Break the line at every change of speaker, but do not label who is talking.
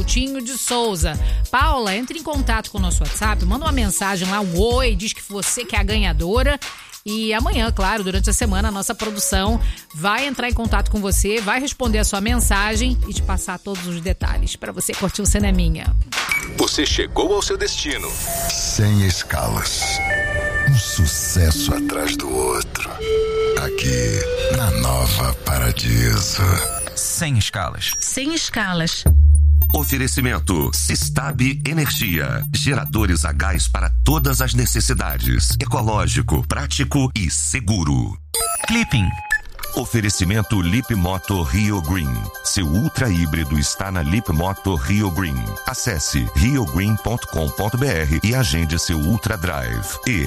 Tinho de Souza. Paula, entre em contato com o nosso WhatsApp, manda uma mensagem lá, um oi, diz que você que é a ganhadora. E amanhã, claro, durante a semana, a nossa produção vai entrar em contato com você, vai responder a sua mensagem e te passar todos os detalhes para você curtir um cineminha.
Você chegou ao seu destino.
Sem escalas. Um sucesso atrás do outro. Aqui, na Nova Paradiso.
Sem escalas.
Sem escalas.
Oferecimento Sistab Energia. Geradores a gás para todas as necessidades. Ecológico, prático e seguro.
Clipping.
Oferecimento Lip Moto Rio Green. Seu ultra híbrido está na Lip Moto Rio Green. Acesse riogreen.com.br e agende seu Ultra Drive. E